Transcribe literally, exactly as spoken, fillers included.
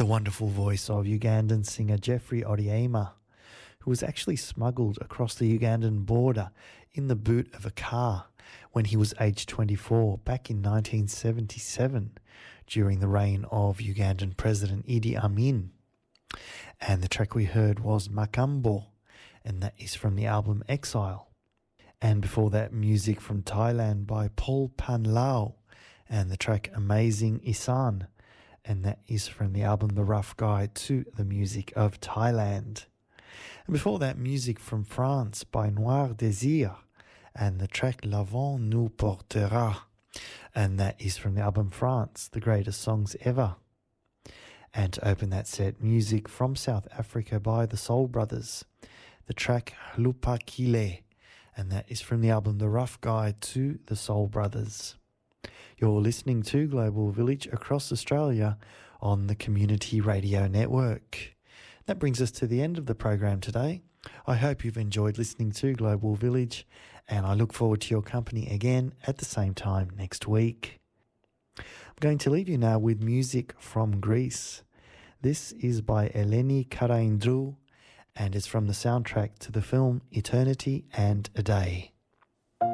the wonderful voice of Ugandan singer Jeffrey Odiema, who was actually smuggled across the Ugandan border in the boot of a car when he was aged twenty-four back in nineteen seventy-seven during the reign of Ugandan President Idi Amin. And the track we heard was Makambo, and that is from the album Exile. And before that, music from Thailand by Paul Pan Lao and the track Amazing Isan, and that is from the album The Rough Guide to the Music of Thailand. And before that, music from France by Noir Désir and the track L'Avant nous portera, and that is from the album France, The Greatest Songs Ever. And to open that set, music from South Africa by the Soul Brothers, the track Lupakile, and that is from the album The Rough Guide to the Soul Brothers. You're listening to Global Village across Australia on the Community Radio Network. That brings us to the end of the program today. I hope you've enjoyed listening to Global Village, and I look forward to your company again at the same time next week. I'm going to leave you now with music from Greece. This is by Eleni Karaindrou, and it's from the soundtrack to the film Eternity and a Day.